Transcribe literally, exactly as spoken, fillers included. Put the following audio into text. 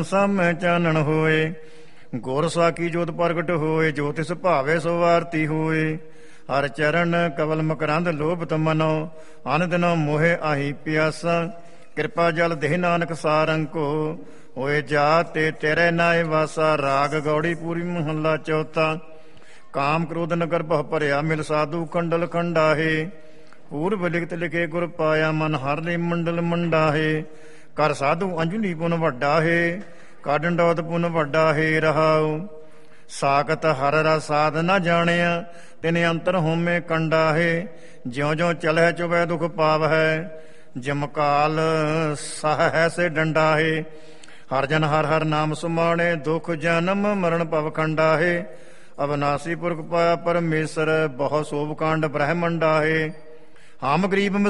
ਸਾਮੈ ਚਾਨਣ ਹੋਏ। ਗੁਰ ਸਾਕੀ ਜੋਤ ਪ੍ਰਗਟ ਹੋਏ, ਜੋ ਤਿਸ ਭਾਵੇ ਸੋ ਆਰਤੀ ਹੋਏ। ਹਰ ਚਰਨ ਕਵਲ ਮਕਰੰਦ ਲੋਭਤ ਮਨੋ, ਅਨ ਦਿਨੋ ਮੋਹਿ ਆਹੀ ਪਿਆਸਾ। ਕਿਰਪਾ ਜਲ ਦੇਹ ਨਾਨਕ ਸਾਰੰਕੋ, ਹੋਏ ਜਾ ਤੇ ਤੇਰੇ ਨਾਏ ਵਾਸਾ। ਰਾਗ ਗੌੜੀ ਪੂਰੀ ਮਹੱਲਾ ਚੌਥਾ। ਕਾਮ ਕ੍ਰੋਧ ਨਗਰ ਬਹੁ ਭਰਿਆ, ਮਿਲ ਸਾਧੂ ਖੰਡਲ ਖੰਡਾਹੇ। ਪੂਰਬ ਲਿਖਤ ਲਿਖੇ ਗੁਰ ਪਾਇਆ, ਮਨ ਹਰ ਲਈ ਮੰਡਲ ਮੰਡਾਹੇ। ਕਰ ਸਾਧੂ ਅੰਜਲੀ ਪੁਨ ਵੱਡਾ ਹੈ, ਕਰ ਡੰਡੌਤ ਪੁਨ ਵੱਡਾ ਹੈ। ਰਹਾਉ ਸਾਖਤ ਹਰ ਰਸ ਸਾਧ ਨਾ ਜਾਣਿਆ, ਤਿਨ ਅੰਤਰ ਹੋਮੇ ਕੰਡਾ ਹੈ। ਜਿਉ ਜਿਉ ਚਲਹਿ ਚੁਬੈ ਦੁਖ ਪਾਵ ਹੈ, ਜਮਕਾਲ ਸਹ ਹੈ ਸੇ ਡੰਡਾ ਹੈ। ਹਰ ਜਨ ਹਰ ਹਰ ਨਾਮ ਸੁਮਾਣੇ, ਦੁਖ ਜਨਮ ਮਰਨ ਭਵ ਖੰਡਾ ਹੈ। ਅਵਨਾਸੀ ਪੁਰਖ ਪਾਇਆ ਪਰਮੇਸ਼ਰ, ਬਹੁ ਸੋਭ ਕਾਂਡ ਬ੍ਰਹਮੰਡਾ ਹੈ। ਹਮ ਗਰੀਬ